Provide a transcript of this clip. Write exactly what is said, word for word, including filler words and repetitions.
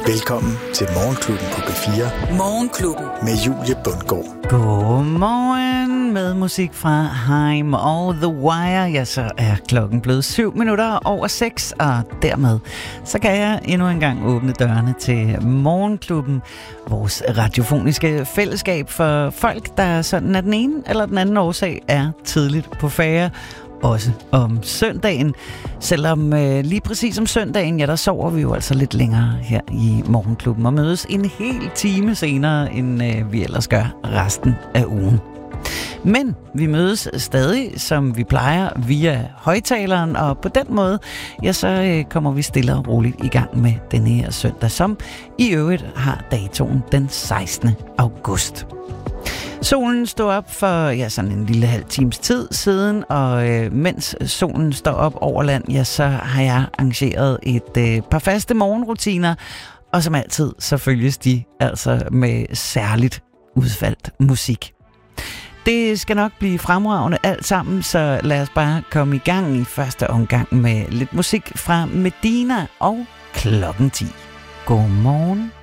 Velkommen til Morgenklubben på B fire. Morgenklubben. Med Julie Bundgaard. Godmorgen med musik fra Haim og The Wire. Ja, så er klokken blevet syv minutter over seks, og dermed så kan jeg endnu en gang åbne dørene til Morgenklubben. Vores radiofoniske fællesskab for folk, der sådan af den ene eller den anden årsag er tidligt på ferie. Også om søndagen. Selvom øh, lige præcis om søndagen, ja, der sover vi jo altså lidt længere her i Morgenklubben og mødes en hel time senere, end øh, vi ellers gør resten af ugen. Men vi mødes stadig, som vi plejer, via højtaleren, og på den måde, ja, så øh, kommer vi stille og roligt i gang med denne her søndag, som i øvrigt har datoen den sekstende august. Solen stod op for ja, sådan en lille halv times tid siden, og øh, mens solen står op over land, ja, så har jeg arrangeret et øh, par faste morgenrutiner, og som altid, så følges de altså med særligt udvalgt musik. Det skal nok blive fremragende alt sammen, så lad os bare komme i gang i første omgang med lidt musik fra Medina og klokken ti. Godmorgen.